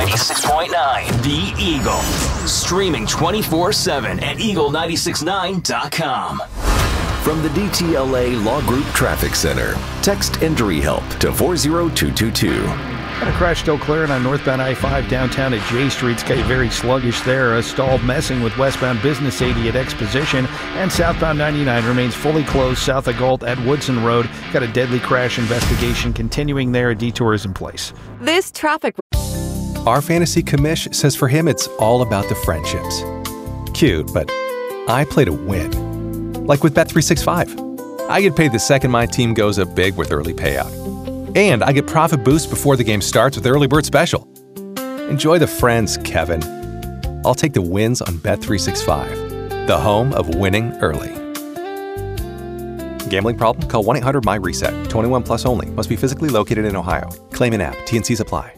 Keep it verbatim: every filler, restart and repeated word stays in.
ninety-six point nine The Eagle. Streaming twenty-four seven at eagle nine six nine dot com. From the D T L A Law Group Traffic Center, text Injury Help to four zero two two two. Got a crash still clearing on northbound I five downtown at J Street. It's getting very sluggish there. A stalled messing with westbound Business eighty at Exposition. And southbound ninety-nine remains fully closed south of Galt at Woodson Road. Got a deadly crash investigation continuing there. A detour is in place. This traffic. Our fantasy commish says for him it's all about the friendships. Cute, but I play to win. Like with Bet three sixty-five. I get paid the second my team goes up big with early payout. And I get profit boost before the game starts with Early Bird Special. Enjoy the friends, Kevin. I'll take the wins on Bet three sixty-five, the home of winning early. Gambling problem? Call one eight hundred M Y RESET. twenty-one plus only. Must be physically located in Ohio. Claim in app. T N Cs apply.